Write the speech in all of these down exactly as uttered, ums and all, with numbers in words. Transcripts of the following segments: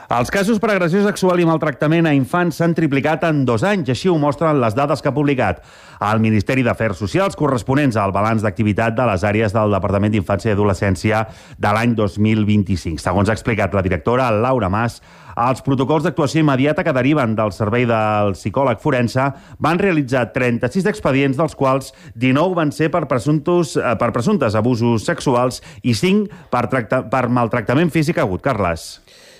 Els casos per agressió sexual i maltractament a infants s'han triplicat en dos anys, així ho mostren les dades que ha publicat el Ministeri d'Afers Socials corresponents al balanç d'activitat de les àrees del Departament d'Infància i Adolescència de l'any dos mil vint-i-cinc. Segons ha explicat la directora Laura Mas, els protocols d'actuació immediata que deriven del servei del psicòleg forense van realitzar trenta-sis expedients, dels quals dinou van ser per presumptos, per presumptes abusos sexuals i cinc per, tracta, per maltractament físic agut. Carles.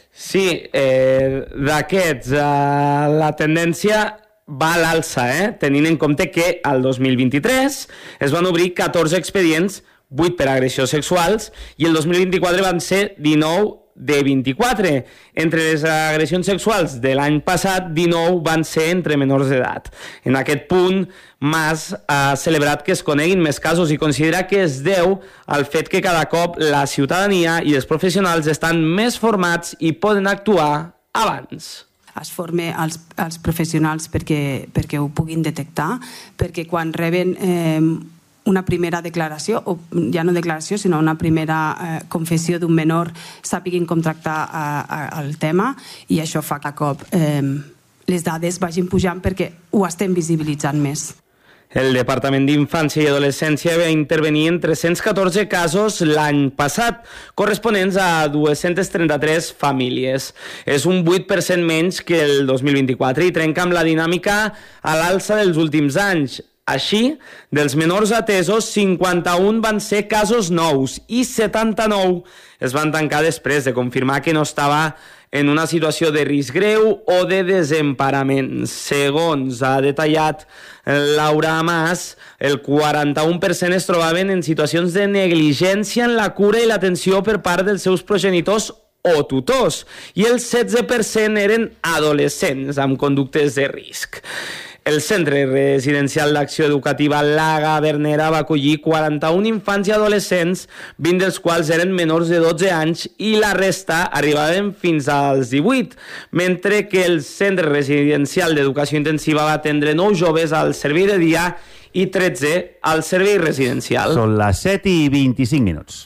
Sí, eh, d'aquests, eh, la tendència va a l'alça, eh? tenint en compte que al dos mil vint-i-tres es van obrir catorze expedients, vuit per agressions sexuals, i el dos mil vint-i-quatre van ser dinou de vint-i-quatre. Entre les agressions sexuals de l'any passat, dinou van ser entre menors d'edat. En aquest punt, Mas ha celebrat que es coneguin més casos i considera que es deu al fet que cada cop la ciutadania i els professionals estan més formats i poden actuar abans. Es forme els, els professionals perquè, perquè ho puguin detectar, perquè quan reben eh, una primera declaració, o ja no declaració, sinó una primera eh, confessió d'un menor, sàpiguin com tractar eh, el tema, i això fa que a cop eh, les dades vagin pujant perquè ho estem visibilitzant més. El Departament d'Infància i Adolescència va intervenir en tres-cents catorze casos l'any passat, corresponents a dues-centes trenta-tres famílies. És un vuit per cent menys que el dos mil vint-i-quatre i trenca amb la dinàmica a l'alça dels últims anys. Així, dels menors atesos, cinquanta-un van ser casos nous i setanta-nou es van tancar després de confirmar que no estava en una situació de risc greu o de desemparament. Segons ha detallat Laura Mas, el quaranta-u per cent es trobaven en situacions de negligència en la cura i l'atenció per part dels seus progenitors o tutors, i el setze per cent eren adolescents amb conductes de risc. El Centre Residencial d'Acció Educativa La Gavernera va acollir quaranta-un infants i adolescents, vint dels quals eren menors de dotze anys i la resta arribaven fins als divuit, mentre que el Centre Residencial d'Educació Intensiva va atendre nou joves al servei de dia i tretze al servei residencial. Són les set i vint-i-cinc minuts.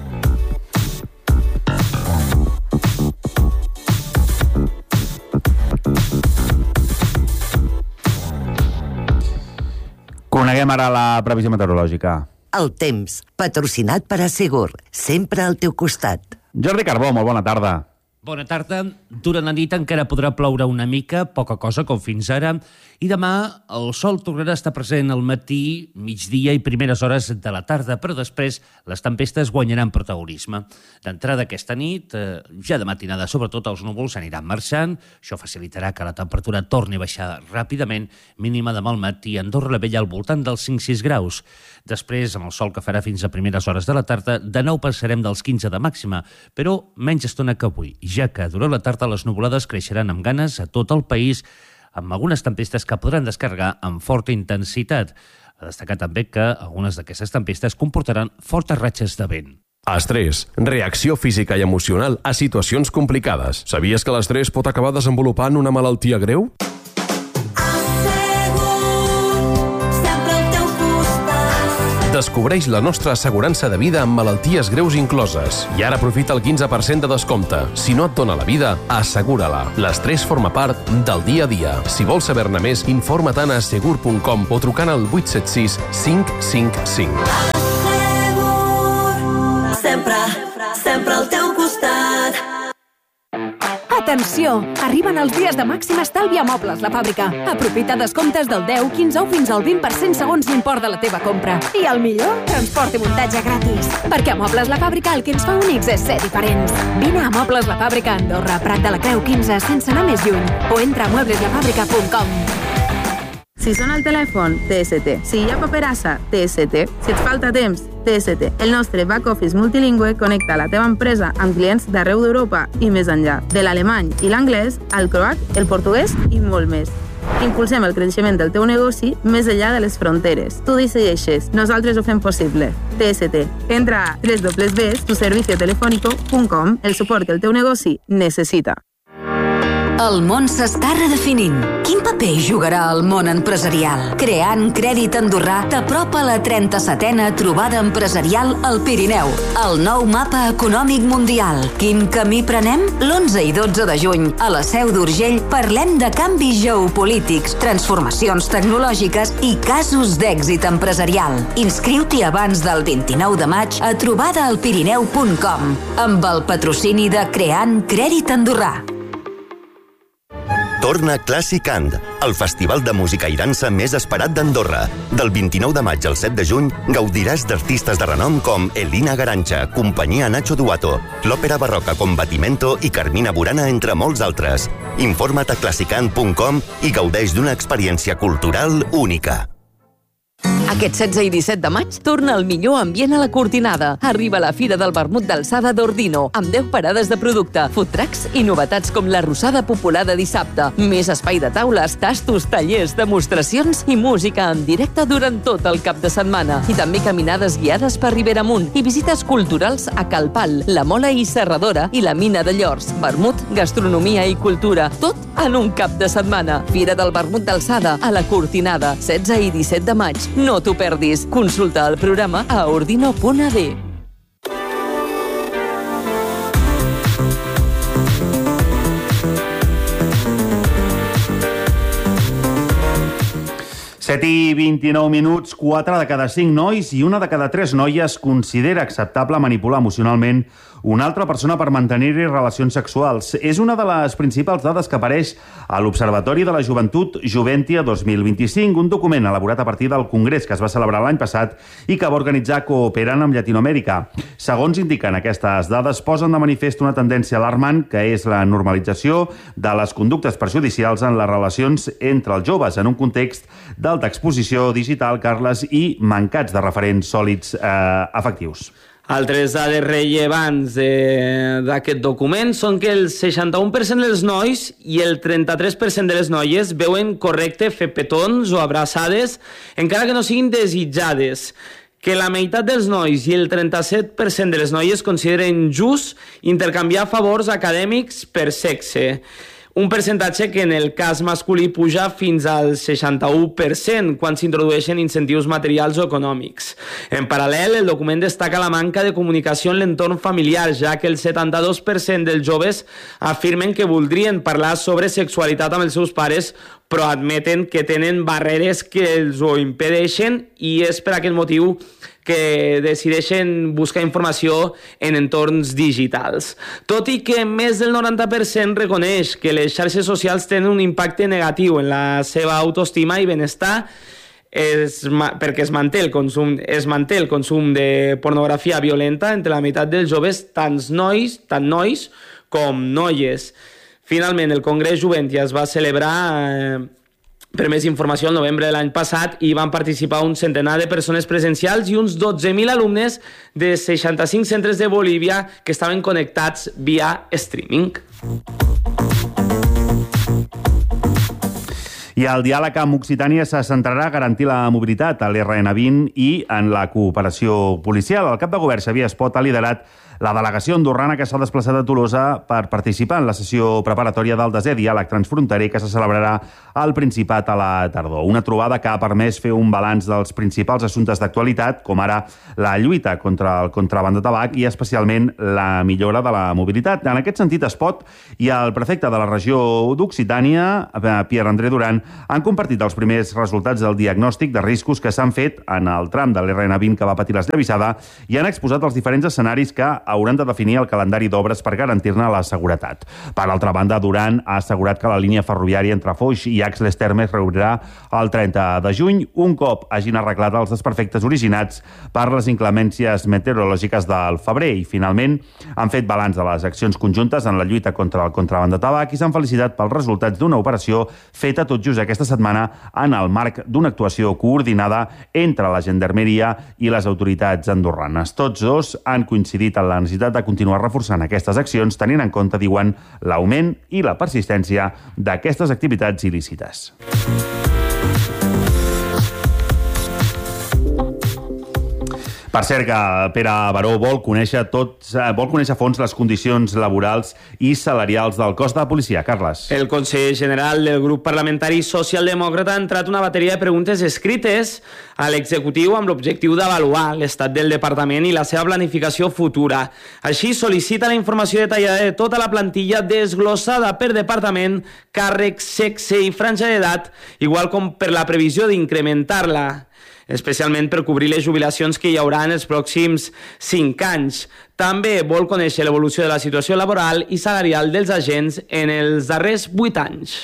Coneguem ara la previsió meteorològica. El temps, patrocinat per Assegur, sempre al teu costat. Jordi Carbó, molt bona tarda. Bona tarda. Durant la nit encara podrà ploure una mica, poca cosa com fins ara, i demà el sol tornarà a estar present al matí, migdia i primeres hores de la tarda, però després les tempestes guanyaran protagonisme. D'entrada aquesta nit, eh, ja de matinada sobretot, els núvols aniran marxant, això facilitarà que la temperatura torni a baixar ràpidament, mínima demà al matí a Andorra la Vella al voltant dels cinc sis graus. Després, amb el sol que farà fins a primeres hores de la tarda, de nou passarem dels quinze de màxima, però menys estona que avui, ja que durant la tarda les nuvolades creixeran amb ganes a tot el país, amb algunes tempestes que podran descarregar amb forta intensitat. A destacar també que algunes d'aquestes tempestes comportaran fortes ratxes de vent. Estrès, reacció física i emocional a situacions complicades. Sabies que l'estrès pot acabar desenvolupant una malaltia greu? Descobreix la nostra assegurança de vida amb malalties greus incloses. I ara aprofita el quinze per cent de descompte. Si no et dóna la vida, assegura-la. L'estrès forma part del dia a dia. Si vols saber-ne més, informa-te'n a assegur punt com o trucant al vuit set sis cinc cinc cinc. Sempre, sempre al teu costat. Atenció! Arriben els dies de màxim estalvi a Mobles La Fàbrica. Aprofita descomptes del deu, quinze o fins al vint per cent segons l'import de la teva compra. I el millor? Transport i muntatge gratis. Perquè a Mobles La Fàbrica el que ens fa únics és ser diferents. Vine a Mobles La Fàbrica a Andorra, Prat de la Creu quinze, sense anar més lluny. O entra a muebles la fàbrica punt com. Si sona el telèfon, T S T. Si hi ha paperassa, T S T. Si et falta temps, T S T. El nostre back-office multilingüe connecta la teva empresa amb clients d'arreu d'Europa i més enllà. De l'alemany i l'anglès, al croat, el portuguès i molt més. Impulsem el creixement del teu negoci més enllà de les fronteres. Tu decideixes, nosaltres ho fem possible. T S T. Entra a doble u doble u doble u punt tu servicio telefónico punt com, el suport que el teu negoci necessita. El món s'està redefinint. Quin paper jugarà el món empresarial? Creant Crèdit Andorrà t'apropa a la trenta-setena trobada empresarial al Pirineu, el nou mapa econòmic mundial. Quin camí prenem? l'onze i dotze de juny, a la Seu d'Urgell, parlem de canvis geopolítics, transformacions tecnològiques i casos d'èxit empresarial. Inscriu-t'hi abans del vint-i-nou de maig a trobada al pirineu punt com, amb el patrocini de Creant Crèdit Andorrà. Torna Classic And, el festival de música i dansa més esperat d'Andorra. Del vint-i-nou de maig al set de juny gaudiràs d'artistes de renom com Elina Garancha, Companyia Nacho Duato, l'Òpera Barroca Combatimento i Carmina Burana, entre molts altres. Informa't a classicand punt com i gaudeix d'una experiència cultural única. Aquest setze i disset de maig torna el millor ambient a la Cortinada. Arriba la Fira del Vermut d'Alçada d'Ordino, amb deu parades de producte, food trucks i novetats com la Rosada Popular de dissabte. Més espai de taules, tastos, tallers, demostracions i música en directe durant tot el cap de setmana. I també caminades guiades per Ribera Amunt i visites culturals a Calpal, la Mola i Serradora i la Mina de Llors. Vermut, gastronomia i cultura, tot en un cap de setmana. Fira del Vermut d'Alçada a la Cortinada, setze i disset de maig. No t'ho perdis. Consulta el programa a ordino punt a d. set i vint-i-nou minuts, quatre de cada cinc nois i una de cada tres noies considera acceptable manipular emocionalment una altra persona per mantenir-hi relacions sexuals. És una de les principals dades que apareix a l'Observatori de la Joventut Juventia dos mil vint-i-cinc, un document elaborat a partir del Congrés que es va celebrar l'any passat i que va organitzar Cooperant amb Llatinoamèrica. Segons indiquen aquestes dades, posen de manifest una tendència alarmant que és la normalització de les conductes perjudicials en les relacions entre els joves en un context d'alta exposició digital, Carles, i mancats de referents sòlids eh, afectius. Altres dades rellevants d'aquest document són que el seixanta-u per cent dels nois i el trenta-tres per cent de les noies veuen correcte fer petons o abraçades, encara que no siguin desitjades, que la meitat dels nois i el trenta-set per cent de les noies consideren just intercanviar favors acadèmics per sexe. Un percentatge que en el cas masculí puja fins al seixanta-u per cent quan s'introdueixen incentius materials o econòmics. En paral·lel, el document destaca la manca de comunicació en l'entorn familiar, ja que el setanta-dos per cent dels joves afirmen que voldrien parlar sobre sexualitat amb els seus pares, però admeten que tenen barreres que els ho impedeixen i és per aquest motiu que decideixen buscar informació en entorns digitals. Tot i que més del noranta per cent reconeix que les xarxes socials tenen un impacte negatiu en la seva autoestima i benestar, es, perquè es manté, el consum, es manté el consum de pornografia violenta entre la meitat dels joves, tant nois, tant nois com noies. Finalment, el Congrés Juventia es va celebrar eh, per més informació, el novembre de l'any passat hi van participar un centenar de persones presencials i uns dotze mil alumnes de seixanta-cinc centres de Bolívia que estaven connectats via streaming. I el diàleg amb Occitània se centrarà a garantir la mobilitat a l'R N vint i en la cooperació policial. El cap de govern, Xavier Espot, ha liderat la delegació andorrana que s'ha desplaçat a Tolosa per participar en la sessió preparatòria del desè diàleg transfronterer que se celebrarà al Principat a la tardor. Una trobada que ha permès fer un balanç dels principals assumptes d'actualitat, com ara la lluita contra el contraban de tabac i especialment la millora de la mobilitat. En aquest sentit, Espot i el prefecte de la regió d'Occitània, Pierre André Duran, han compartit els primers resultats del diagnòstic de riscos que s'han fet en el tram de l'R N vint que va patir l'esllavissada i han exposat els diferents escenaris que hauran de definir el calendari d'obres per garantir-ne la seguretat. Per altra banda, Duran ha assegurat que la línia ferroviària entre Foix i Axles Termes reobrirà el trenta de juny, un cop hagin arreglat els desperfectes originats per les inclemències meteorològiques del febrer. I, finalment, han fet balanç de les accions conjuntes en la lluita contra el contraban de tabac i s'han felicitat pels resultats d'una operació feta tot just aquesta setmana en el marc d'una actuació coordinada entre la gendarmeria i les autoritats andorranes. Tots dos han coincidit en la necessitat de continuar reforçant aquestes accions, tenint en compte, diuen, l'augment i la persistència d'aquestes activitats il·lícites. Per cert, que Pere Baró vol conèixer, tots, vol conèixer a fons les condicions laborals i salarials del cos de policia. Carles. El conseller general del grup parlamentari socialdemòcrata ha entrat una bateria de preguntes escrites a l'executiu amb l'objectiu d'avaluar l'estat del departament i la seva planificació futura. Així sol·licita la informació detallada de tota la plantilla desglossada per departament, càrrec, sexe i franja d'edat, igual com per la previsió d'incrementar-la, especialment per cobrir les jubilacions que hi haurà en els pròxims cinc anys. També vol conèixer l'evolució de la situació laboral i salarial dels agents en els darrers vuit anys.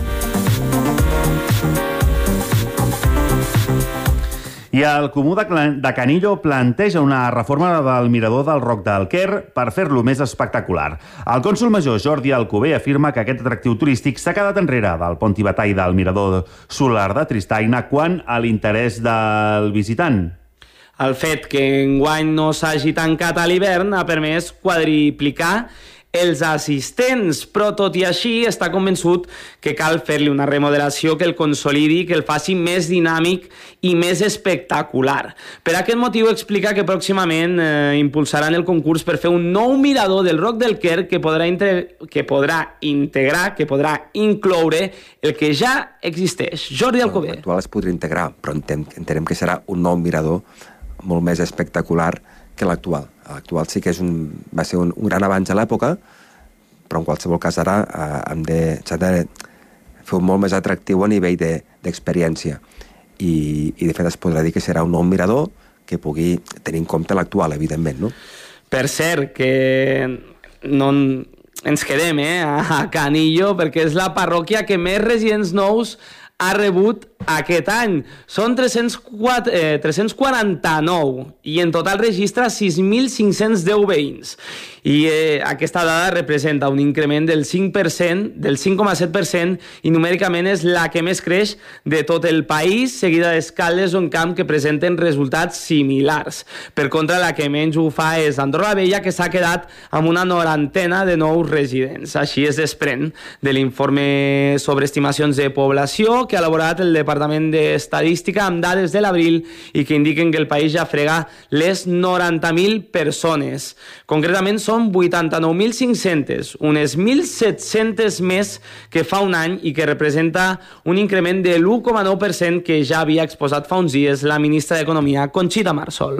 I el Comú de Canillo planteja una reforma del mirador del Roc del Quer per fer-lo més espectacular. El cònsol major Jordi Alcover afirma que aquest atractiu turístic s'ha quedat enrere del pont tibetà i del mirador solar de Tristaina quant a l'interès del visitant. El fet que enguany no s'hagi tancat a l'hivern ha permès quadriplicar els assistents, però tot i així està convençut que cal fer-li una remodelació que el consolidi, que el faci més dinàmic i més espectacular. Per aquest motiu explica que pròximament eh, impulsaran el concurs per fer un nou mirador del Roc del Quer que podrà, inter... que podrà integrar, que podrà incloure el que ja existeix. Jordi Alcover. L'actual es podria integrar, però entenem, entenem que serà un nou mirador molt més espectacular que l'actual. L'actual sí que és un, va ser un, un gran avanç a l'època, però en qualsevol cas ara eh, hem de, s'ha de fer un molt més atractiu a nivell d'experiència. De, I, I de fet es podrà dir que serà un nou mirador que pugui tenir en compte l'actual, evidentment, no? Per cert, que no ens quedem eh, a Canillo, perquè és la parròquia que més residents nous ha rebut aquest any. Són tres-cents quaranta-nou i en total registra sis mil cinc-cents deu veïns. I eh, aquesta dada representa un increment del cinc per cent, del cinc coma set per cent, i numèricament és la que més creix de tot el país, seguida d'Escaldes o Encamp, que presenten resultats similars. Per contra, la que menys ho fa és Andorra la Vella, que s'ha quedat amb una norantena de nous residents. Així es desprèn de l'informe sobre estimacions de població que ha elaborat el Departament d'Estadística amb dades de l'abril i que indiquen que el país ja frega les noranta mil persones. Concretament són vuitanta-nou mil cinc-cents, unes mil set-cents més que fa un any i que representa un increment de l'u coma nou per cent que ja havia exposat fa uns dies la ministra d'Economia, Conxita Marsol.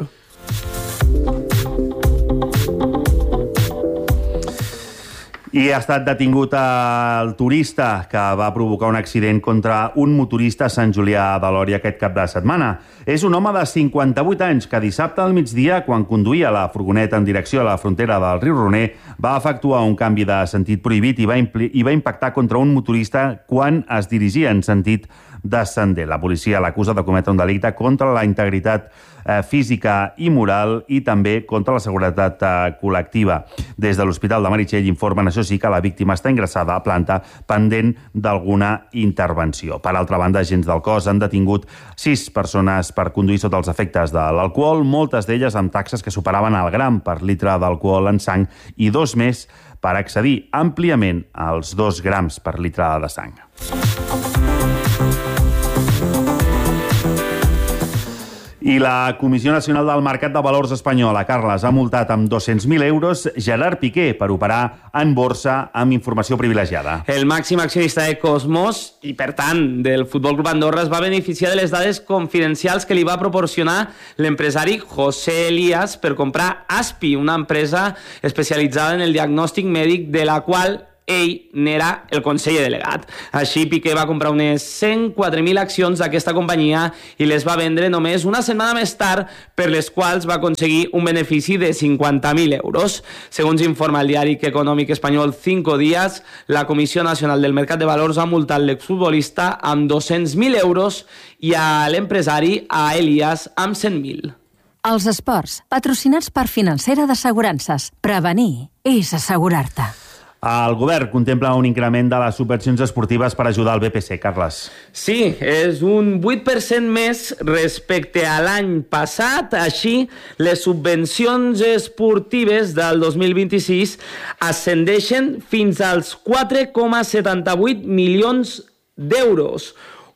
I ha estat detingut el turista que va provocar un accident contra un motorista a Sant Julià de Lòria aquest cap de setmana. És un home de cinquanta-vuit anys que dissabte al migdia, quan conduïa la furgoneta en direcció a la frontera del riu Roner, va efectuar un canvi de sentit prohibit i va, i va impactar contra un motorista quan es dirigia en sentit descendent. La policia l'acusa de cometre un delicte contra la integritat eh, física i moral i també contra la seguretat eh, col·lectiva. Des de l'Hospital de Meritxell informen, això sí, que la víctima està ingressada a planta pendent d'alguna intervenció. Per altra banda, agents del cos han detingut sis persones per conduir sota els efectes de l'alcohol, moltes d'elles amb taxes que superaven el gram per litre d'alcohol en sang i dos més per accedir àmpliament als dos grams per litre de sang. I la Comissió Nacional del Mercat de Valors espanyola, Carles, ha multat amb dos-cents mil euros Gerard Piqué per operar en borsa amb informació privilegiada. El màxim accionista de Cosmos i, per tant, del Futbol Club Andorra es va beneficiar de les dades confidencials que li va proporcionar l'empresari José Elías per comprar Aspi, una empresa especialitzada en el diagnòstic mèdic de la qual ell n'era el conseller delegat. Així, Piqué va comprar unes cent quatre mil accions d'aquesta companyia i les va vendre només una setmana més tard, per les quals va aconseguir un benefici de cinquanta mil euros. Segons informa el diari econòmic espanyol Cinco Días, la Comissió Nacional del Mercat de Valors ha multat l'exfutbolista amb dos-cents mil euros i a l'empresari, a Elías, amb cent mil. Els esports, patrocinats per Financera d'Assegurances. Prevenir és assegurar-te. El govern contempla un increment de les subvencions esportives per ajudar el B P C, Carles. Sí, és un vuit per cent més respecte a l'any passat. Així, les subvencions esportives del dos mil vint-i-sis ascendeixen fins als quatre coma setanta-vuit milions d'euros,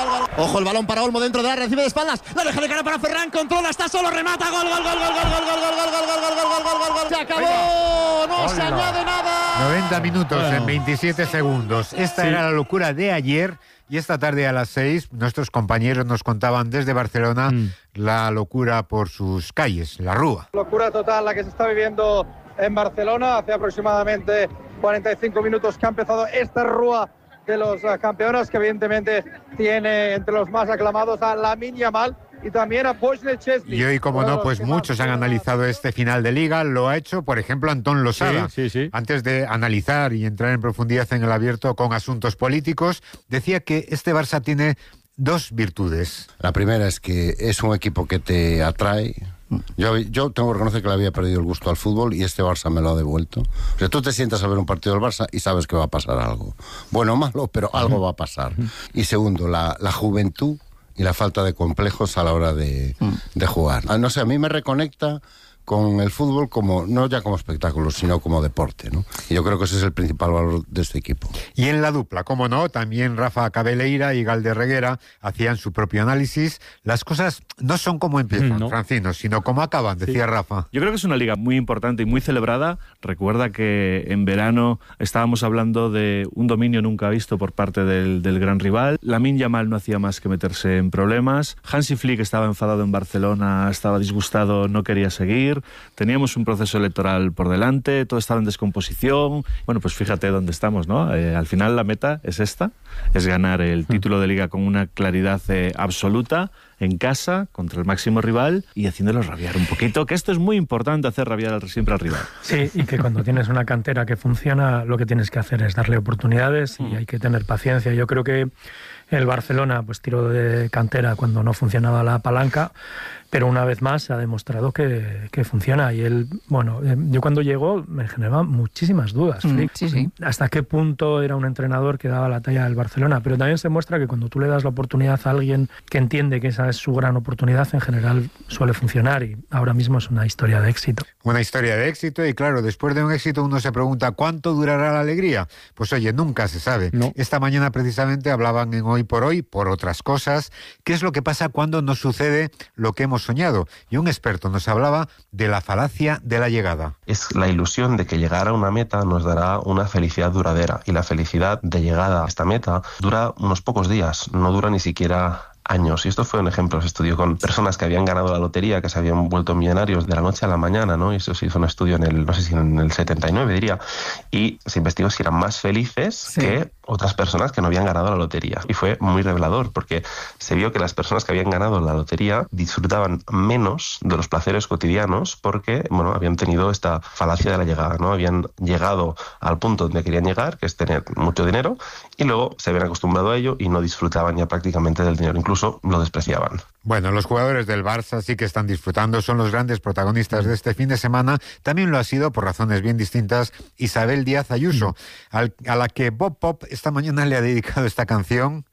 gol, gol. Ojo el balón para Olmo dentro de la recibe de espaldas. La deja de cara para Ferran, controla, está solo, remata, gol, gol, gol, gol, gol, gol, gol, gol, gol, gol, gol, gol, gol, gol, gol, gol. Se acabó, no se añade nada. noventa minutos en veintisiete segundos. Esta era la locura de ayer. Y esta tarde a las seis, nuestros compañeros nos contaban desde Barcelona mm. la locura por sus calles, la Rúa. Locura total la que se está viviendo en Barcelona. Hace aproximadamente cuarenta y cinco minutos que ha empezado esta Rúa de los campeones, que evidentemente tiene entre los más aclamados a Lamine Yamal y también a Božidar Česnik. Y hoy, como no, pues muchos han analizado este final de Liga. Lo ha hecho, por ejemplo, Antón Losada. Sí, sí, sí. Antes de analizar y entrar en profundidad en el abierto con asuntos políticos, decía que este Barça tiene dos virtudes. La primera es que es un equipo que te atrae. Yo, yo tengo que reconocer que le había perdido el gusto al fútbol y este Barça me lo ha devuelto. O sea, tú te sientas a ver un partido del Barça y sabes que va a pasar algo. Bueno o malo, pero algo va a pasar. Y segundo, la, la juventud y la falta de complejos a la hora de, mm. de jugar. No sé, a mí me reconecta con el fútbol como no ya como espectáculo, sino como deporte, ¿no? Y yo creo que ese es el principal valor de este equipo. Y en la dupla, como no, también Rafa Cabeleira y Galder Reguera hacían su propio análisis. Las cosas no son como empiezan, no. Francino, sino como acaban, decía sí. Rafa. Yo creo que es una liga muy importante y muy celebrada. Recuerda que en verano estábamos hablando de un dominio nunca visto por parte del, del gran rival. Lamine Yamal no hacía más que meterse en problemas. Hansi Flick estaba enfadado en Barcelona, estaba disgustado, no quería seguir. Teníamos un proceso electoral por delante, todo estaba en descomposición. Bueno, pues fíjate dónde estamos, ¿no? Eh, al final la meta es esta, es ganar el título de Liga con una claridad eh, absoluta, en casa, contra el máximo rival y haciéndolos rabiar un poquito, que esto es muy importante, hacer rabiar siempre al rival. Sí, y que cuando tienes una cantera que funciona, lo que tienes que hacer es darle oportunidades y hay que tener paciencia. Yo creo que el Barcelona pues tiró de cantera cuando no funcionaba la palanca, pero una vez más se ha demostrado que, que funciona. Y él, bueno, yo cuando llegó me generaba muchísimas dudas. Mm, Flick, sí, sí. ¿Hasta qué punto era un entrenador que daba la talla del Barcelona? Pero también se muestra que cuando tú le das la oportunidad a alguien que entiende que esa es su gran oportunidad, en general suele funcionar y ahora mismo es una historia de éxito. Una historia de éxito y claro, después de un éxito uno se pregunta ¿cuánto durará la alegría? Pues oye, nunca se sabe. No. Esta mañana precisamente hablaban en Hoy por Hoy, por otras cosas, qué es lo que pasa cuando nos sucede lo que hemos soñado. Y un experto nos hablaba de la falacia de la llegada. Es la ilusión de que llegar a una meta nos dará una felicidad duradera y la felicidad de llegada a esta meta dura unos pocos días, no dura ni siquiera años. Y esto fue un ejemplo. Se estudió con personas que habían ganado la lotería, que se habían vuelto millonarios de la noche a la mañana, ¿no? Y eso se hizo un estudio en el, no sé si en el setenta y nueve, diría. Y se investigó si eran más felices sí. que otras personas que no habían ganado la lotería. Y fue muy revelador, porque se vio que las personas que habían ganado la lotería disfrutaban menos de los placeres cotidianos porque, bueno, habían tenido esta falacia de la llegada, ¿no? Habían llegado al punto donde querían llegar, que es tener mucho dinero, y luego se habían acostumbrado a ello y no disfrutaban ya prácticamente del dinero. Incluso lo despreciaban. Bueno, los jugadores del Barça sí que están disfrutando, son los grandes protagonistas de este fin de semana. También lo ha sido, por razones bien distintas, Isabel Díaz Ayuso, al, a la que Bob Pop esta mañana le ha dedicado esta canción.